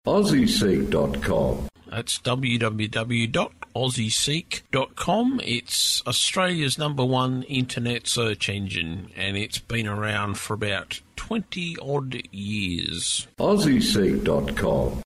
AussieSeek.com. That's www.aussieseek.com. It's Australia's #1 internet search engine, and it's been around for about 20-odd years. AussieSeek.com.